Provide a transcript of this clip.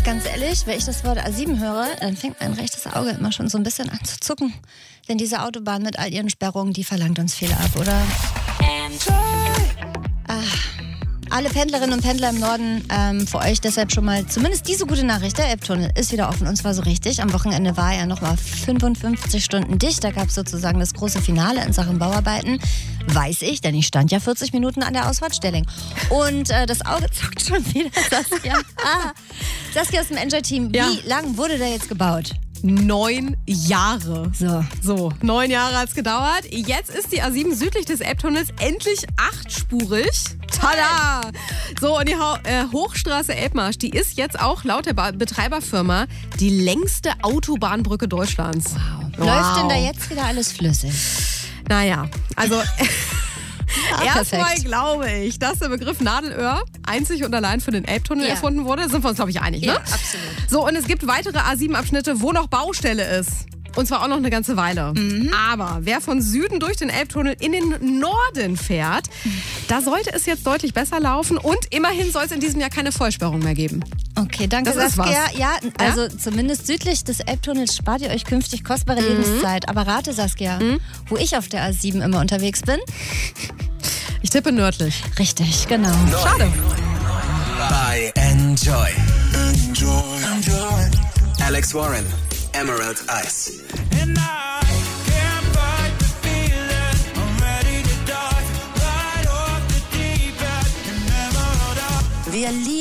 ganz ehrlich, wenn ich das Wort A7 höre, dann fängt mein rechtes Auge immer schon so ein bisschen an zu zucken. Denn diese Autobahn mit all ihren Sperrungen, die verlangt uns viel ab, oder? Alle Pendlerinnen und Pendler im Norden, für euch deshalb schon mal zumindest diese gute Nachricht. Der Elbtunnel ist wieder offen und zwar so richtig. Am Wochenende war er nochmal 55 Stunden dicht. Da gab es sozusagen das große Finale in Sachen Bauarbeiten. Weiß ich, denn ich stand ja 40 Minuten an der Ausfahrtstelling. Und das Auge zuckt schon wieder, Saskia. Saskia aus dem Enjoy-Team, wie lang wurde der jetzt gebaut? 9 Jahre. So. 9 Jahre hat es gedauert. Jetzt ist die A7 südlich des Elbtunnels endlich 8-spurig. Tada! So, und die Hochstraße Elbmarsch, die ist jetzt auch laut der Betreiberfirma die längste Autobahnbrücke Deutschlands. Wow. Läuft denn da jetzt wieder alles flüssig? Naja, also... Erstmal perfekt. glaube ich, dass der Begriff Nadelöhr einzig und allein für den Elbtunnel erfunden wurde. Sind wir uns, glaube ich, einig, ne? Ja, absolut. So, und es gibt weitere A7-Abschnitte, wo noch Baustelle ist. Und zwar auch noch eine ganze Weile. Aber wer von Süden durch den Elbtunnel in den Norden fährt, da sollte es jetzt deutlich besser laufen. Und immerhin soll es in diesem Jahr keine Vollsperrung mehr geben. Okay, danke, Das ist Saskia. was. Ja, also zumindest südlich des Elbtunnels spart ihr euch künftig kostbare Lebenszeit. Aber rate, Saskia, wo ich auf der A7 immer unterwegs bin? Ich tippe nördlich. Richtig, genau. Schade. Bei Enjoy. Alex Warren, Emerald Eyes. And I can't fight the feeling. I'm ready to dive right off the deep end. And never hold up. Wir lieben